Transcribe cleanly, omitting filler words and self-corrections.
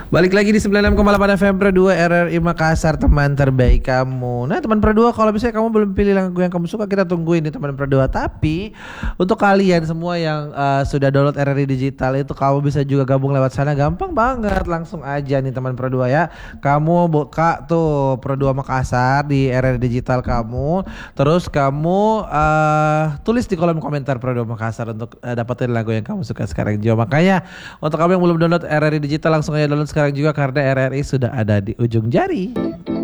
Balik lagi di 96,8 FM Pro 2 RRI Makassar, teman terbaik kamu. Nah teman Pro 2, kalau misalnya kamu belum pilih lagu yang kamu suka, kita tungguin di teman Pro 2. Tapi untuk kalian semua yang sudah download RRI Digital itu, kamu bisa juga gabung lewat sana. Gampang banget, langsung aja nih teman Pro 2 ya. Kamu buka tuh Pro 2 Makassar di RRI Digital kamu. Terus kamu tulis di kolom komentar Pro 2 Makassar untuk dapetin lagu yang kamu suka sekarang juga. Makanya untuk kamu yang belum download RRI Digital, langsung aja download sekarang juga, karena RRI sudah ada di ujung jari.